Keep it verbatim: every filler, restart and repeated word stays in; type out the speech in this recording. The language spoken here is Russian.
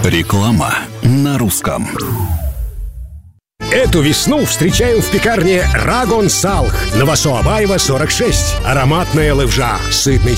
Реклама на русском. Эту весну встречаем в пекарне «Рагон Салх» на Васо Абаева, сорок шесть. Ароматная левжа, сытный